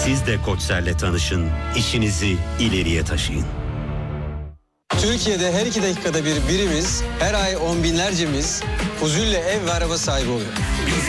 Siz de Koçser'le tanışın, işinizi ileriye taşıyın. Türkiye'de her 2 dakikada bir birimiz, her ay on binlercemiz huzurla ev ve araba sahibi oluyor.